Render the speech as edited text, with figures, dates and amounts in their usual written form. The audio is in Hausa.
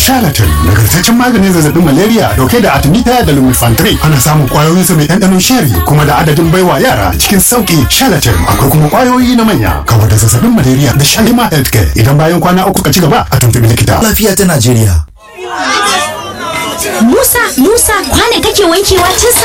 Charlatan nagartaccen maganin zazzabin malaria dauke da Artemisia da Lumefantrine. Ana samun kwayoyin sa mai ɗanɗanon sheri kuma da adadin baiwa yara cikin sauki. Charlatan akwai kuma kwayoyi na manya kawar da zazzabin malaria da Shalima Healthcare. Idan bayan kwana 3 ka ci gaba a tuntubi likita. Lafiya ta Najeriya. Musa, kwane kake wankewa tun